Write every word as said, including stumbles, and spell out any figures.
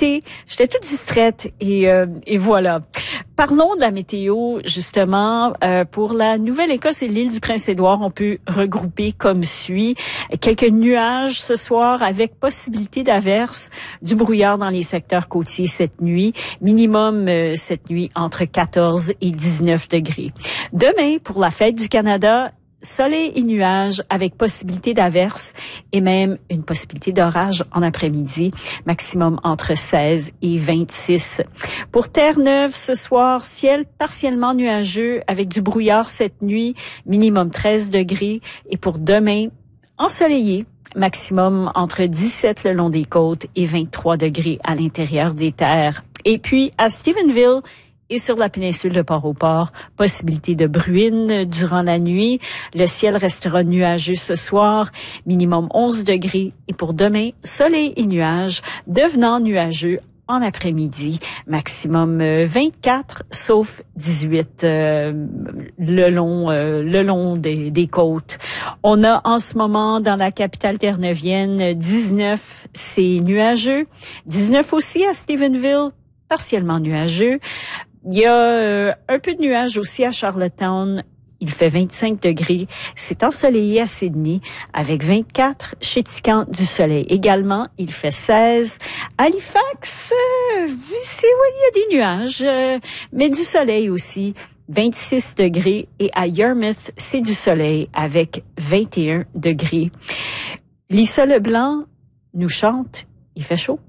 écoutez, j'étais toute distraite et, euh, et voilà. Parlons de la météo, justement. Euh, pour la Nouvelle-Écosse et l'île du Prince-Édouard, on peut regrouper comme suit. Quelques nuages ce soir avec possibilité d'averses, du brouillard dans les secteurs côtiers cette nuit. Minimum euh, cette nuit entre quatorze et dix-neuf degrés. Demain, pour la fête du Canada, soleil et nuages avec possibilité d'averses et même une possibilité d'orage en après-midi, maximum entre seize et vingt-six. Pour Terre-Neuve, ce soir, ciel partiellement nuageux avec du brouillard cette nuit, minimum treize degrés. Et pour demain, ensoleillé, maximum entre dix-sept le long des côtes et vingt-trois degrés à l'intérieur des terres. Et puis, à Stephenville, et sur la péninsule de Port-au-Port, possibilité de bruine durant la nuit. Le ciel restera nuageux ce soir, minimum onze degrés. Et pour demain, soleil et nuages, devenant nuageux en après-midi, maximum vingt-quatre, sauf dix-huit euh, le long euh, le long des, des côtes. On a en ce moment dans la capitale terre-neuvienne dix-neuf, c'est nuageux. dix-neuf aussi à Stephenville, partiellement nuageux. Il y a euh, un peu de nuages aussi à Charlottetown. Il fait vingt-cinq degrés. C'est ensoleillé à Sydney avec vingt-quatre. Chez Tican, du soleil également. Il fait seize. Halifax, euh, c'est, oui, il y a des nuages, euh, mais du soleil aussi. vingt-six degrés. Et à Yarmouth, c'est du soleil avec vingt et un degrés. Lisa Leblanc nous chante. Il fait chaud.